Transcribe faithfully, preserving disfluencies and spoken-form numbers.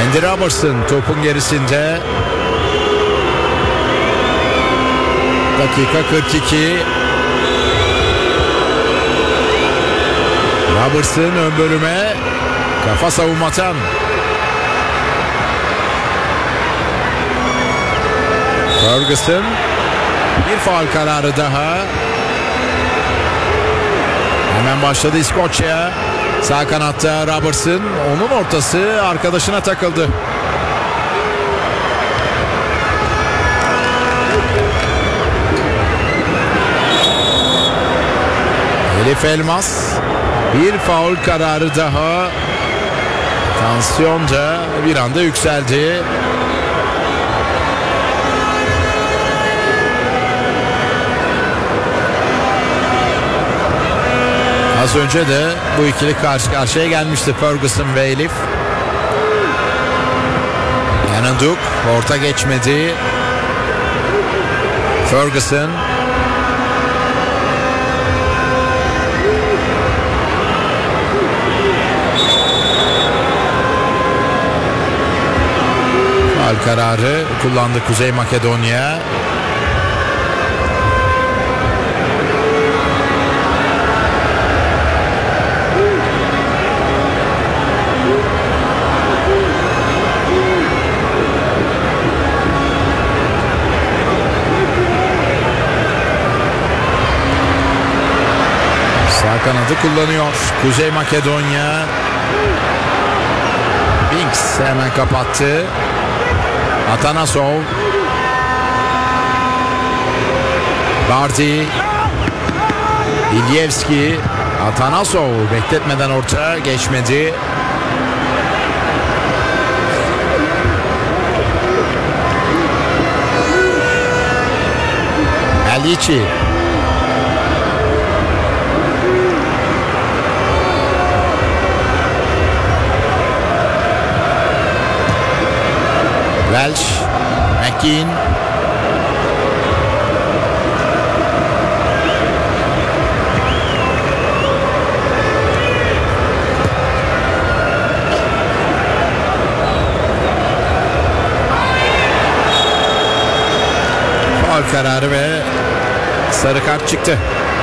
Andy Robertson topun gerisinde. Dakika kırk iki. Robertson ön bölüme. Kafa savunmadan. Ferguson. Bir faul kararı daha. Hemen başladı İskoçya. Sağ kanatta Robertson. Onun ortası arkadaşına takıldı. Elif Elmas. Bir faul kararı daha. Tansiyon da bir anda yükseldi. Az önce de bu ikili karşı karşıya gelmişti, Ferguson ve Elif. Yanınduk, orta geçmedi. Ferguson. Faul kararı kullandı Kuzey Makedonya. Sağ kanadı kullanıyor Kuzey Makedonya. Binks hemen kapattı. Atanasov. Bardi. İlyevski. Atanasov bekletmeden orta geçmedi. Alici. Welsh, McKean. Faul kararı ve sarı kart çıktı.